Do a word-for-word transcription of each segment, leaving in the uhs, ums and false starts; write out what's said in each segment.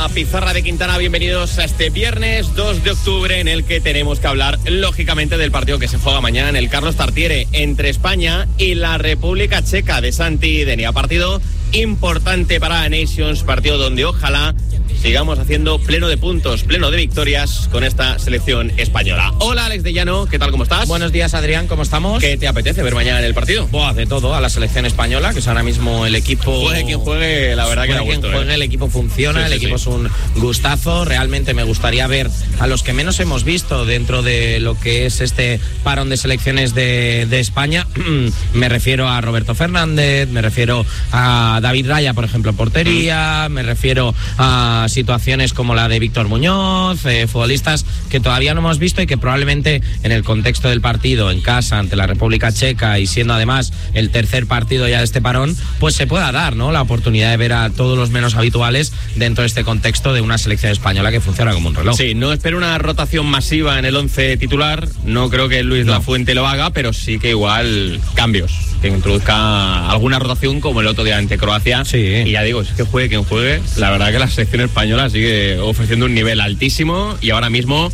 la pizarra de Quintana, bienvenidos a este viernes dos de octubre en el que tenemos que hablar lógicamente del partido que se juega mañana en el Carlos Tartiere entre España y la República Checa de Santi Denia. Partido importante para Nations, partido donde ojalá sigamos haciendo pleno de puntos, pleno de victorias con esta selección española. Hola Alex de Llano, ¿qué tal? ¿Cómo estás? Buenos días Adrián, ¿cómo estamos? ¿Qué te apetece ver mañana en el partido? Buah, de todo, a la selección española, que es ahora mismo el equipo... Juegue quien juegue, la verdad que da gusto. Quien juegue, ¿eh? el equipo funciona, sí, sí, el equipo sí. Es un gustazo. Realmente me gustaría ver a los que menos hemos visto dentro de lo que es este parón de selecciones de, de España. Me refiero a Roberto Fernández, me refiero a David Raya, por ejemplo, portería, me refiero a situaciones como la de Víctor Muñoz, eh, futbolistas que todavía no hemos visto y que probablemente en el contexto del partido en casa ante la República Checa y siendo además el tercer partido ya de este parón, pues se pueda dar, ¿no?, la oportunidad de ver a todos los menos habituales dentro de este contexto de una selección española que funciona como un reloj. Sí, no espero una rotación masiva en el once titular, no creo que Luis no. Lafuente lo haga, pero sí que igual cambios, que introduzca alguna rotación como el otro día ante Croacia. Sí. Y ya digo, es que juegue quien juegue, la verdad que la selección española sigue ofreciendo un nivel altísimo y ahora mismo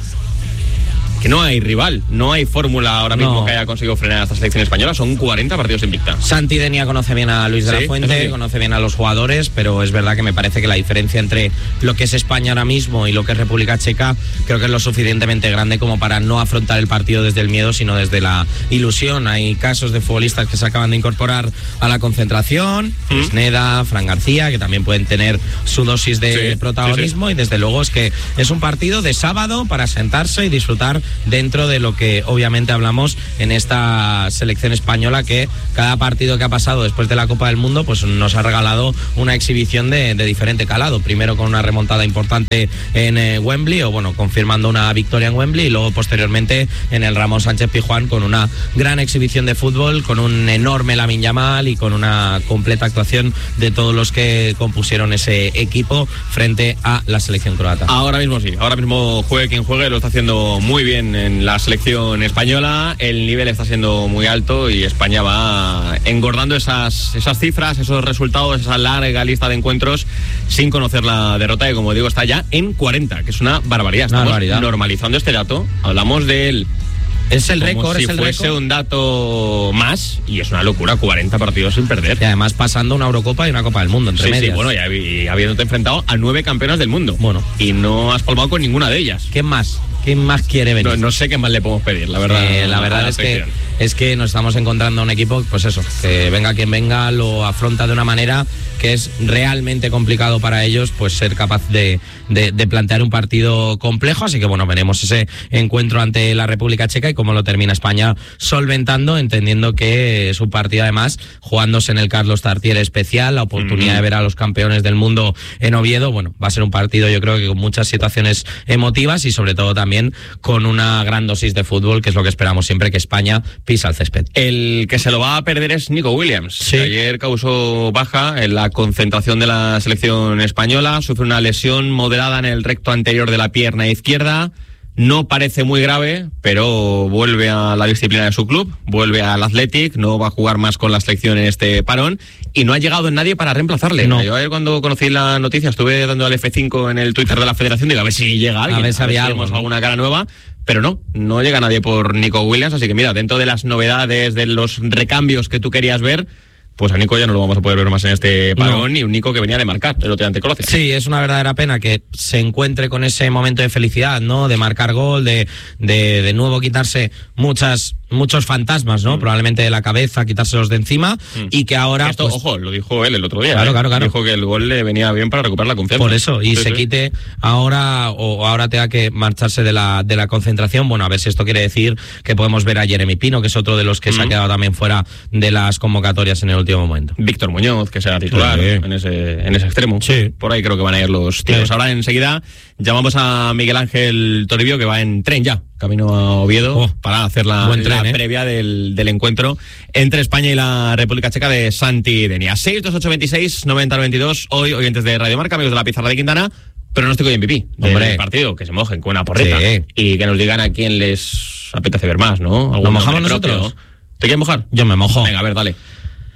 que no hay rival, no hay fórmula ahora mismo no. que haya conseguido frenar a esta selección española. Son cuarenta partidos invicta. Santi Denia conoce bien a Luis de la ¿Sí? Fuente, sí. conoce bien a los jugadores, pero es verdad que me parece que la diferencia entre lo que es España ahora mismo y lo que es República Checa creo que es lo suficientemente grande como para no afrontar el partido desde el miedo, sino desde la ilusión. Hay casos de futbolistas que se acaban de incorporar a la concentración, ¿Mm? Sneda, Fran García, que también pueden tener su dosis de sí, protagonismo, sí, sí. y desde luego es que es un partido de sábado para sentarse y disfrutar dentro de lo que obviamente hablamos en esta selección española, que cada partido que ha pasado después de la Copa del Mundo pues nos ha regalado una exhibición de, de diferente calado. Primero con una remontada importante en eh, Wembley, o bueno, confirmando una victoria en Wembley, y luego posteriormente en el Ramón Sánchez Pizjuán con una gran exhibición de fútbol, con un enorme Lamine Yamal y con una completa actuación de todos los que compusieron ese equipo frente a la selección croata. Ahora mismo sí, ahora mismo juegue quien juegue, lo está haciendo muy bien en la selección española, el nivel está siendo muy alto y España va engordando esas, esas cifras, esos resultados, esa larga lista de encuentros sin conocer la derrota, y como digo está ya en cuarenta, que es una barbaridad. Estamos una barbaridad. normalizando este dato, hablamos de él. Es el récord, si es el fuese récord. un dato más, y es una locura, cuarenta partidos sin perder. Y además pasando una Eurocopa y una Copa del Mundo entre sí, medias. Sí, bueno, y, y habiéndote enfrentado a nueve campeonas del mundo. Bueno. Y no has palmado con ninguna de ellas. ¿Quién más? ¿Quién más quiere venir? No, no sé qué más le podemos pedir, la verdad. Eh, la verdad la es que es que nos estamos encontrando un equipo, pues eso, que venga quien venga, lo afronta de una manera que es realmente complicado para ellos, pues ser capaz de, de, de plantear un partido complejo. Así que bueno, veremos ese encuentro ante la República Checa y cómo lo termina España solventando, entendiendo que es un partido además jugándose en el Carlos Tartiere especial, la oportunidad mm-hmm. de ver a los campeones del mundo en Oviedo. Bueno, va a ser un partido yo creo que con muchas situaciones emotivas y sobre todo también con una gran dosis de fútbol, que es lo que esperamos siempre, que España pisa el césped. El que se lo va a perder es Nico Williams, sí. que ayer causó baja en la concentración de la selección española, sufre una lesión moderada en el recto anterior de la pierna izquierda. No parece muy grave, pero vuelve a la disciplina de su club, vuelve al Athletic, no va a jugar más con la selección en este parón y no ha llegado nadie para reemplazarle. No. Yo ayer cuando conocí la noticia estuve dando al F cinco en el Twitter de la Federación, digo a ver si llega alguien, a ver si había algo, ¿no? alguna cara nueva, pero no, no llega nadie por Nico Williams, así que mira, dentro de las novedades, de los recambios que tú querías ver, pues a Nico ya no lo vamos a poder ver más en este parón, no. y un Nico que venía de marcar el otro día ante Croacia. Sí, es una verdadera pena que se encuentre con ese momento de felicidad, ¿no? De marcar gol, de, de, de nuevo quitarse muchas muchos fantasmas, ¿no? Mm. Probablemente de la cabeza, quitárselos de encima, mm. y que ahora... Esto, pues, ojo, lo dijo él el otro día. Claro, ¿eh? claro, claro. Dijo que el gol le venía bien para recuperar la confianza. Por eso, y sí, se sí. quite ahora, o ahora tenga que marcharse de la, de la concentración. Bueno, a ver si esto quiere decir que podemos ver a Jeremy Pino, que es otro de los que mm. se ha quedado también fuera de las convocatorias en el último momento. Víctor Muñoz, que será titular sí. en ese en ese extremo. Sí. Por ahí creo que van a ir los tiros. Sí. Ahora enseguida llamamos a Miguel Ángel Toribio, que va en tren ya, camino a Oviedo, oh, para hacer la, buen tren, la ¿eh? previa del, del encuentro entre España y la República Checa de Santi Denia. seis dos ocho veintiséis noventa veintidós, hoy oyentes de Radio Marca, amigos de la pizarra de Quintana, pronóstico de M V P del partido, que se mojen con una porreta sí. y que nos digan a quién les apetece ver más, ¿no? ¿Nos mojamos nosotros? Propio. ¿Te quieres mojar? Yo me mojo. Venga, a ver, dale.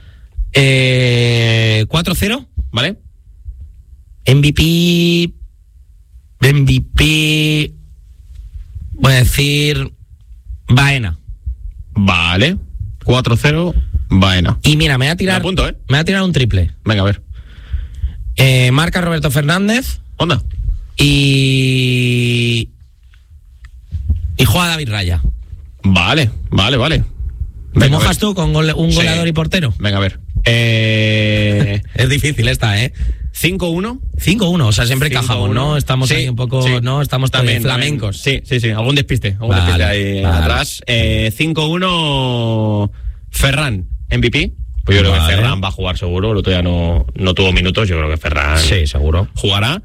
Eh, cuatro cero, ¿vale? M V P De M V P, voy a decir Baena. Vale, cuatro cero, Baena. Y mira, me voy a tirar, Me apunto, ¿eh? me voy a tirar un triple. Venga, a ver. Eh, marca Roberto Fernández. Onda. Y... Y juega David Raya. Vale, vale, vale. ¿Te Venga, mojas tú con gole- un Sí. goleador y portero? Venga, a ver. Eh, Es difícil esta, ¿eh? cinco uno. cinco uno, o sea, siempre cinco encajamos, uno. ¿no? Estamos Sí, ahí un poco, sí. ¿no? Estamos también También flamencos. también. Sí, sí, sí. Algún despiste. Algún Vale, despiste ahí vale. atrás. Eh, cinco uno. Ferran, M V P. Pues yo creo Vale. que Ferran va a jugar seguro. El otro día no, no tuvo minutos. Yo creo que Ferran Sí, seguro. jugará.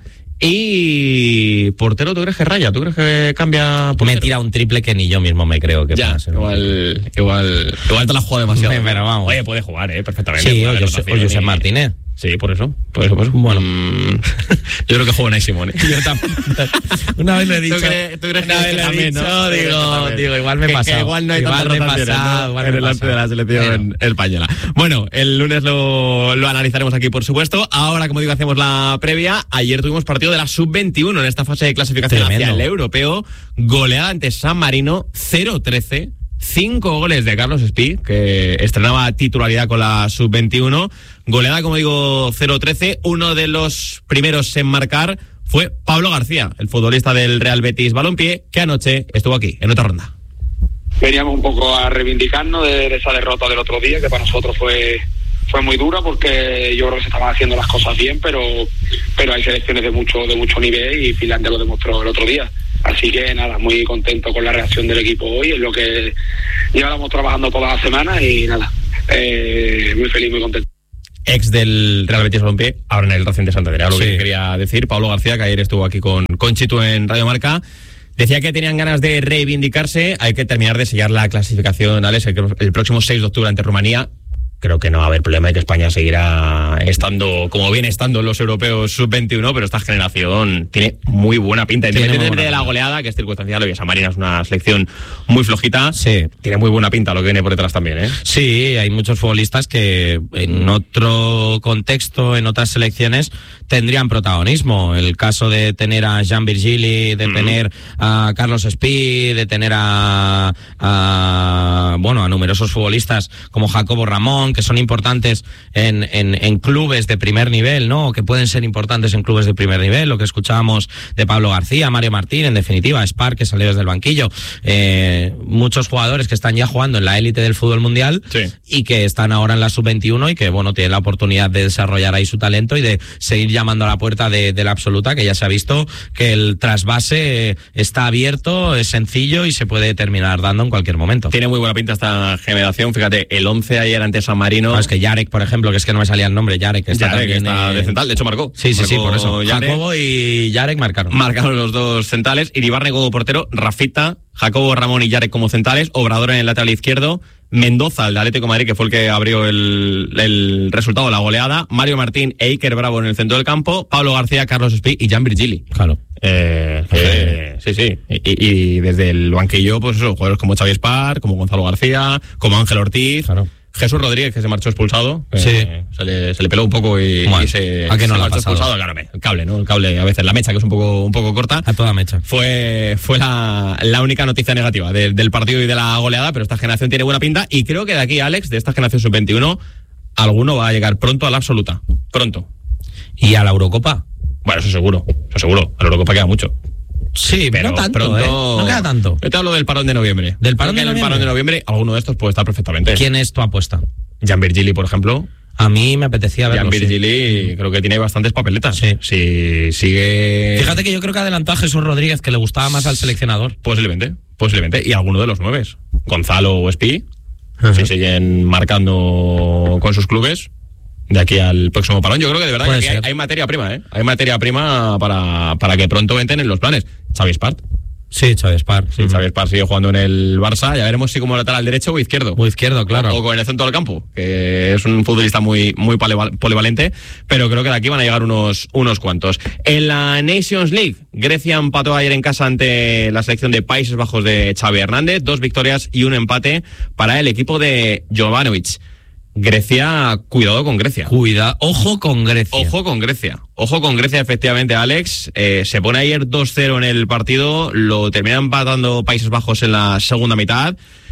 Y portero, ¿tú crees que Raya? ¿Tú crees que cambia portero? Me tira un triple que ni yo mismo me creo que Ya, pueda ser. igual, igual, igual te la has jugado demasiado. Sí, pero vamos. Oye, puede jugar, eh, perfectamente. Sí, Puede o haber Josep, o rotación Josep y- Martínez. Sí, por eso. Por eso, por eso. Bueno. Mm, yo creo que juega Unai Simón. ¿eh? Yo también. Una vez lo he dicho. ¿Tú crees, tú crees Una que, vez que lo he también, dicho, ¿no? digo, digo, igual me he Que- que pasado. igual no hay Igual tantas me he rotaciones, pasado, ¿no? igual me En he el arte de la pasado. selección española. Bueno, el lunes lo, lo analizaremos aquí, por supuesto. Ahora, como digo, hacemos la previa. Ayer tuvimos partido de la sub veintiuno en esta fase de clasificación Tremendo. hacia el europeo. Goleada ante San Marino, cero trece. Cinco goles de Carlos Espí, que estrenaba titularidad con la sub veintiuno. Goleada, como digo, cero trece. Uno de los primeros en marcar fue Pablo García, el futbolista del Real Betis Balompié, que anoche estuvo aquí, en otra ronda. Veníamos un poco a reivindicarnos de, de esa derrota del otro día, que para nosotros fue fue muy dura, porque yo creo que se estaban haciendo las cosas bien, pero pero hay selecciones de mucho de mucho nivel y Finlandia lo demostró el otro día. Así que nada, muy contento con la reacción del equipo hoy, es lo que llevábamos trabajando toda la semana y nada, eh, muy feliz, muy contento. Ex del Real Betis Balompié, ahora en el Racing de Santander. Era lo Sí. que quería decir. Pablo García, que ayer estuvo aquí con, con Chitu en Radio Marca, decía que tenían ganas de reivindicarse. Hay que terminar de sellar la clasificación, Alex, el, el próximo seis de octubre ante Rumanía. Creo que no va a haber problema y que España seguirá estando como viene estando en los europeos sub veintiuno, pero esta generación tiene muy buena pinta. Independientemente de la goleada, que es circunstancial, hoy San Marino es una selección muy flojita. Sí. Tiene muy buena pinta lo que viene por detrás también, ¿eh? Sí, hay muchos futbolistas que en otro contexto, en otras selecciones, tendrían protagonismo. El caso de tener a Jean Virgili, de Mm. tener a Carlos Espí, de tener a, a bueno a numerosos futbolistas como Jacobo Ramón, que son importantes en, en, en clubes de primer nivel, ¿no? O que pueden ser importantes en clubes de primer nivel. Lo que escuchábamos de Pablo García, Mario Martín, en definitiva, Spar, que salió desde el banquillo. Eh, muchos jugadores que están ya jugando en la élite del fútbol mundial Sí. y que están ahora en la sub veintiuno y que, bueno, tienen la oportunidad de desarrollar ahí su talento y de seguir llamando a la puerta de, de la absoluta, que ya se ha visto que el trasvase está abierto, es sencillo y se puede terminar dando en cualquier momento. Tiene muy buena pinta esta generación. Fíjate, el once ayer ante San Marino. No, es que Yarek, por ejemplo, que es que no me salía el nombre, Yarek, que está Yarek también está en- de central, de hecho marcó. Sí, sí, sí, Marcó por eso. Yarek. Jacobo y Yarek marcaron. Marcaron los dos centrales, Iribarne como portero, Rafita, Jacobo Ramón y Yarek como centrales, Obrador en el lateral izquierdo, Mendoza, el de Atlético de Madrid, que fue el que abrió el, el resultado, la goleada, Mario Martín e Iker Bravo en el centro del campo, Pablo García, Carlos Espí y Jan Virgili. Claro. Eh, eh, sí, sí. Y, y desde el banquillo, pues eso, jugadores como Xavi Spar, como Gonzalo García, como Ángel Ortiz. Claro. Jesús Rodríguez, que se marchó expulsado. Sí. Eh, se, le, se le peló un poco y, Bueno, y se, ¿a qué no se le ha marchó pasado? expulsado. Claro, el cable, ¿no? El cable, a veces la mecha, que es un poco, un poco corta. A toda mecha. Fue, fue la, la única noticia negativa de- del partido y de la goleada, pero esta generación tiene buena pinta y creo que de aquí, Alex, de esta generación sub veintiuno, alguno va a llegar pronto a la absoluta. Pronto. ¿Y a la Eurocopa? Bueno, eso seguro, eso seguro. A la Eurocopa queda mucho. Sí, Pero no tanto, pronto, ¿eh? No queda tanto. Yo te hablo del parón de noviembre. ¿Del parón Creo que de en el noviembre? parón de noviembre alguno de estos puede estar perfectamente. ¿Quién es tu apuesta? Jan Virgili, por ejemplo. A mí me apetecía verlo. Jan sí. Virgili creo que tiene bastantes papeletas. Sí. Si sigue... Fíjate que yo creo que adelantó a Jesús Rodríguez, que le gustaba más al seleccionador. Posiblemente, posiblemente. Y alguno de los nueves. Gonzalo o Espí. Ajá. Si siguen marcando con sus clubes de aquí al próximo parón. Yo creo que de verdad Puede que aquí hay, ser. hay materia prima, ¿eh? Hay materia prima para, para que pronto entren en los planes. Xavi Spart. Sí, Xavi Spar. Sí, Xavi Spar sigue jugando en el Barça. Ya veremos si como lateral derecho o izquierdo. Muy izquierdo, claro. O en el centro del campo, que es un futbolista muy, muy polival- polivalente, pero creo que de aquí van a llegar unos, unos cuantos. En la Nations League, Grecia empató ayer en casa ante la selección de Países Bajos de Xavi Hernández, dos victorias y un empate para el equipo de Jovanovic. Grecia, cuidado con Grecia. Cuida, ojo con Grecia. Ojo con Grecia. Ojo con Grecia, efectivamente, Alex. Eh, se pone ayer dos cero en el partido, lo terminan empatando Países Bajos en la segunda mitad.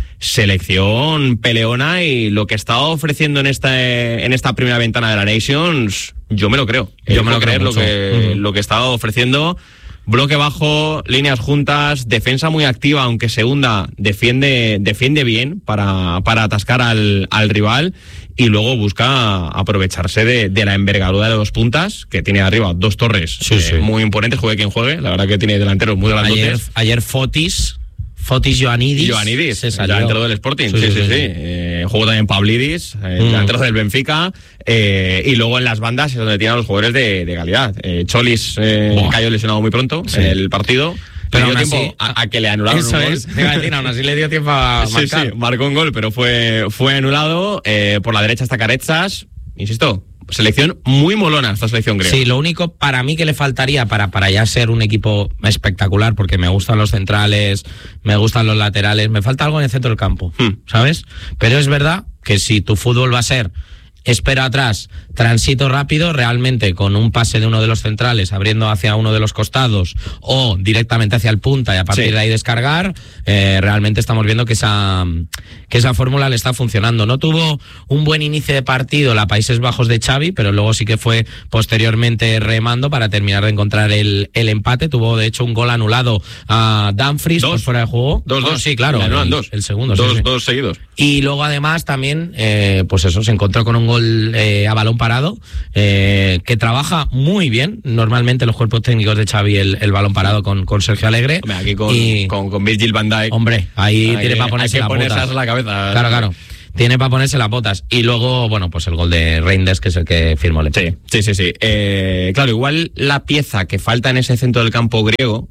Selección peleona y lo que está ofreciendo en esta en esta primera ventana de la Nations, yo me lo creo. Yo me lo creo lo que, uh-huh. lo que está ofreciendo. Bloque bajo, líneas juntas, defensa muy activa, aunque se hunda, defiende, defiende bien para, para atascar al, al rival y luego busca aprovecharse de, de la envergadura de dos puntas, que tiene arriba dos torres sí, eh, sí. muy imponentes, juegue quien juegue, la verdad que tiene delanteros muy grandotes. Ayer, ayer Fotis... Fotis Ioannidis. Ioannidis, el delantero del Sporting. Sí, sí, sí. sí. sí. Eh, jugó también Pavlidis, el mm. delantero del Benfica. Eh, y luego en las bandas es donde tienen a los jugadores de, de calidad. Eh, Cholis eh, cayó lesionado muy pronto sí. en el partido. Pero dio tiempo así, a, a que le anularon eso un gol. Es, te iba a decir, aún así le dio tiempo a marcar. Sí, sí, marcó un gol, pero fue, fue anulado. Eh, por la derecha está Caretsas. Insisto, selección muy molona esta selección griega. Sí, lo único para mí que le faltaría para, para ya ser un equipo espectacular, porque me gustan los centrales, me gustan los laterales, me falta algo en el centro del campo, hmm. ¿sabes? Pero es verdad que si tu fútbol va a ser espera atrás, tránsito rápido, realmente con un pase de uno de los centrales abriendo hacia uno de los costados o directamente hacia el punta y a partir sí. de ahí descargar, eh, realmente estamos viendo que esa que esa fórmula le está funcionando. No tuvo un buen inicio de partido la Países Bajos de Xavi, pero luego sí que fue posteriormente remando para terminar de encontrar el, el empate. Tuvo de hecho un gol anulado a Dumfries por fuera de juego. Dos, bueno, dos. Sí, claro. El, dos. el segundo. Dos, sí, sí. dos seguidos. Y luego además también, eh, pues eso, se encontró con un gol eh, a balón parado, eh, que trabaja muy bien normalmente los cuerpos técnicos de Xavi el, el balón parado con, con Sergio Alegre. Hombre, aquí con, y, con, con Virgil van Dijk. Hombre, ahí, ahí tiene para ponerse las botas. la cabeza. Claro, claro. Tiene para ponerse las botas. Y luego, bueno, pues el gol de Reinders, que es el que firmó el Sí, sí, sí. sí. Eh, claro, igual la pieza que falta en ese centro del campo griego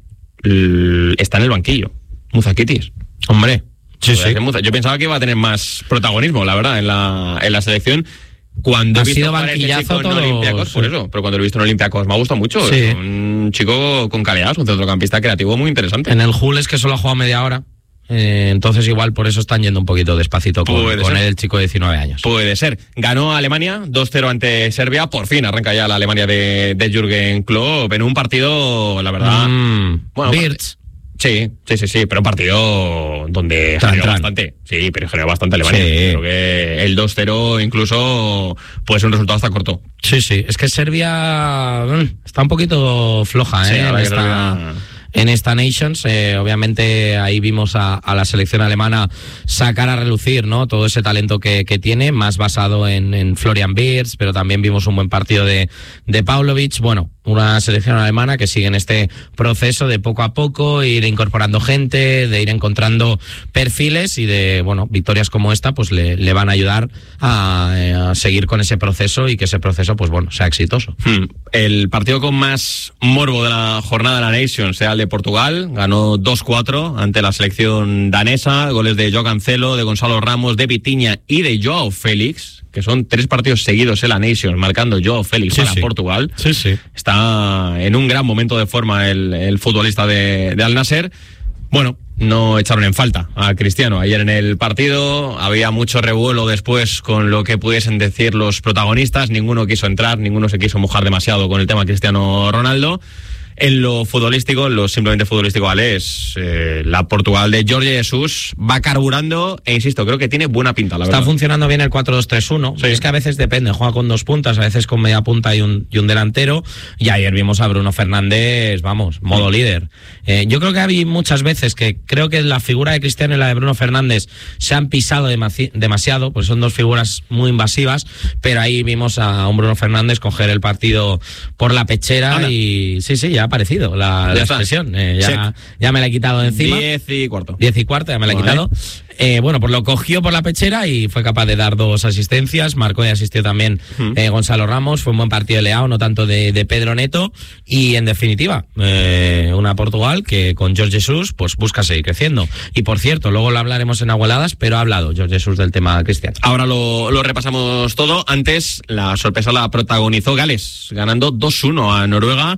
l- está en el banquillo. Muzakitis. Hombre. Sí, sí. Yo pensaba que iba a tener más protagonismo, la verdad, en la, en la selección. Cuando ha he visto sido banquillazo todo, en Olympiacos, sí. por eso, pero cuando lo he visto en Olympiacos me ha gustado mucho. Sí. Es un chico con calidad, un centrocampista creativo muy interesante. En el Hull es que solo ha jugado media hora. Eh, entonces igual por eso están yendo un poquito despacito con, con el chico de diecinueve años. Puede ser. Ganó Alemania dos cero ante Serbia. Por fin arranca ya la Alemania de, de Jürgen Klopp en un partido, la verdad. Mm, bueno, Birch. Sí, sí, sí, sí, pero un partido donde Tran, generó tran. bastante. Sí, pero generó bastante Alemania. Sí. Creo que el dos cero incluso puede ser un resultado hasta corto. Sí, sí. Es que Serbia mm, está un poquito floja, sí, ¿eh? En esta, Serbia... en esta Nations. Eh, obviamente ahí vimos a, a la selección alemana sacar a relucir, ¿no? Todo ese talento que, que tiene, más basado en, en Florian Wirtz, pero también vimos un buen partido de, de Pavlovic. Bueno, una selección alemana que sigue en este proceso de poco a poco ir incorporando gente, de ir encontrando perfiles y de, bueno, victorias como esta pues le, le van a ayudar a, a seguir con ese proceso y que ese proceso pues bueno, sea exitoso. Hmm. El partido con más morbo de la jornada de la Nations sea el de Portugal, ganó dos cuatro ante la selección danesa, goles de Joao Cancelo, de Gonzalo Ramos, de Vitinha y de Joao Félix, que son tres partidos seguidos en la Nations, marcando Joao Félix sí, para sí. Portugal. Sí, sí. Está en un gran momento de forma el, el futbolista de, de Al Nassr. Bueno, no echaron en falta a Cristiano ayer en el partido. Había mucho revuelo después con lo que pudiesen decir los protagonistas. Ninguno quiso entrar, ninguno se quiso mojar demasiado con el tema Cristiano Ronaldo. En lo futbolístico, lo simplemente futbolístico, vale, es eh, la Portugal de Jorge Jesus va carburando e insisto, creo que tiene buena pinta, la Está verdad. funcionando bien el cuatro dos tres uno. Sí. Es que a veces depende, juega con dos puntas, a veces con media punta y un, y un delantero. Y ayer vimos a Bruno Fernández, vamos, modo sí. líder. Eh, yo creo que hay muchas veces que creo que la figura de Cristiano y la de Bruno Fernández se han pisado demasi- demasiado, pues son dos figuras muy invasivas, pero ahí vimos a un Bruno Fernández coger el partido por la pechera. Anda. Y sí, sí, ya ha aparecido la, la expresión. Eh, ya, ya me la he quitado de encima. Diez y cuarto. Diez y cuarto, ya me la he Vale. quitado. Eh, bueno, pues lo cogió por la pechera y fue capaz de dar dos asistencias. Marcó y asistió también mm. eh, Gonzalo Ramos. Fue un buen partido de Leao, no tanto de, de Pedro Neto. Y en definitiva, eh, una Portugal que con Jorge Jesus pues busca seguir creciendo. Y por cierto, luego lo hablaremos en Abueladas, pero ha hablado Jorge Jesus del tema Cristiano. Ahora lo, lo repasamos todo. Antes, la sorpresa la protagonizó Gales, ganando dos uno a Noruega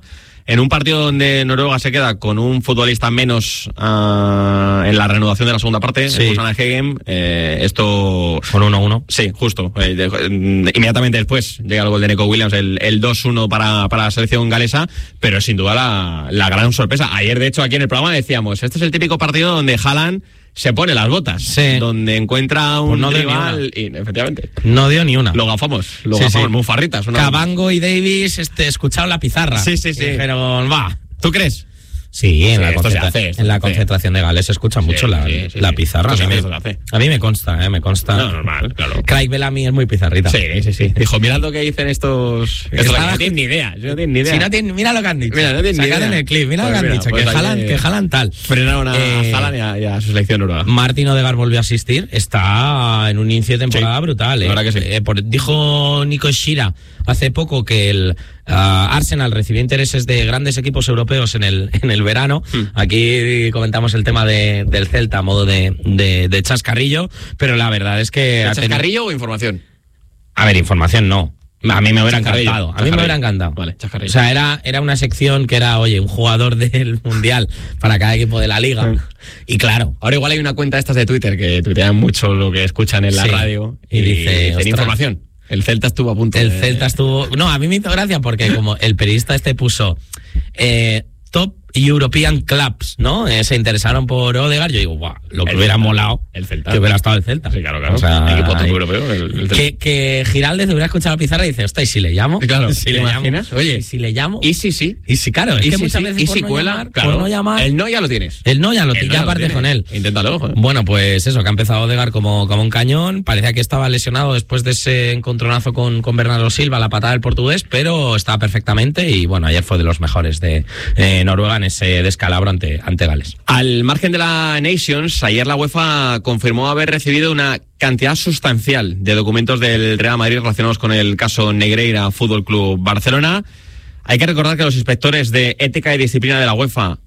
en un partido donde Noruega se queda con un futbolista menos uh, en la reanudación de la segunda parte, sí. Susanne Hegem, eh, esto... Con uno uno. Sí, justo. Eh, de, de, inmediatamente después llega el gol de Neco Williams, el, el dos uno para, para la selección galesa, pero sin duda la, la gran sorpresa. Ayer, de hecho, aquí en el programa decíamos, este es el típico partido donde Haaland se pone las botas, sí. donde encuentra un pues no rival y efectivamente no dio ni una. Lo gafamos, lo sí, gafamos, sí. muy farritas. Una... Cabango y Davis este, escucharon la pizarra. Sí, sí, sí. Pero va. ¿Tú crees? Sí, en sí, la, concentra- hace, en la hace. concentración de Gales se escucha sí, mucho la, sí, sí, la sí. pizarra. Esto A mí, se me, hace. a mí me consta, eh, me consta. No, normal, claro. Craig Bellamy es muy pizarrita. Sí, sí, sí. Dijo, mirad lo que dicen estos... estos Está- no tienen ni idea, yo no tienen ni idea. Si no tienen, mira lo que han dicho. Mira, no tienen ni Sacad idea. en el clip, mira Pues lo que han mira, dicho, pues que hay jalan, que- que jalan tal. Frenaron a Eh, Haaland y a, y a su selección noruega. Martin Odegaard volvió a asistir, está en un inicio de temporada Sí, brutal. ¿eh? la verdad que sí. Eh, por- dijo Nico Shira hace poco que el uh, Arsenal recibió intereses de grandes equipos europeos en el en el verano. Hmm. Aquí comentamos el tema de, del Celta a modo de, de, de chascarrillo, pero la verdad es que... ha tenido- ¿Chascarrillo o información? A ver, información no. A mí me hubiera Chascarrillo, encantado. A mí me chascarrillo. hubiera encantado. Vale, chascarrillo. O sea, era, era una sección que era, oye, un jugador del Mundial para cada equipo de la Liga. Y claro, Ahora igual hay una cuenta de estas de Twitter que tuitean mucho lo que escuchan en la Sí. radio Y dice, dicen ostras. información. El Celta estuvo a punto. el de- Celta estuvo... No, a mí me hizo gracia porque como el periodista este puso eh, Top European Clubs, ¿no? Eh, se interesaron por Odegaard. Yo digo, guau, lo que El hubiera Celta. molado El Celta. que hubiera estado el Celta. Sí, claro, claro. O sea, equipo top ahí- europeo. el- el Celta. Que, que Giraldez hubiera escuchado la pizarra y dice, hostia, ¿y si le llamo? Claro, si ¿te le imaginas? llamo? Oye, ¿Y si le llamo? Y sí, sí. Y si, claro, es y que si, muchas sí. veces y por si no cuela, llamar, claro. por no llamar, El no ya lo tienes. el no ya lo, El no ya lo partes tienes. con él. Inténtalo, joder. Bueno, pues eso, que ha empezado Odegaard como, como un cañón. Parecía que estaba lesionado después de ese encontronazo con, con Bernardo Silva, la patada del portugués, pero estaba perfectamente y bueno, ayer fue de los mejores de eh, Noruega en ese descalabro ante, ante Gales. Al margen de la Nations, ayer la UEFA confirmó haber recibido una cantidad sustancial de documentos del Real Madrid relacionados con el caso Negreira Fútbol Club Barcelona. Hay que recordar que los inspectores de ética y disciplina de la UEFA